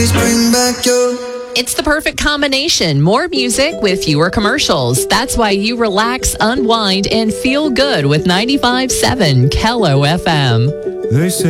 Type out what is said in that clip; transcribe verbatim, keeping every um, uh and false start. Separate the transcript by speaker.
Speaker 1: Bring back your...
Speaker 2: It's the perfect combination. More music with fewer commercials. That's why you relax, unwind, and feel good with ninety-five point seven Kello F M.
Speaker 3: They say